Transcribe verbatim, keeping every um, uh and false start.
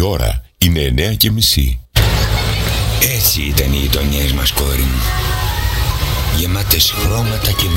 ώρα είναι εννέα και μισή. Έτσι ήταν οι γειτονιές μας, κόρη μου. Γεμάτες χρώματα και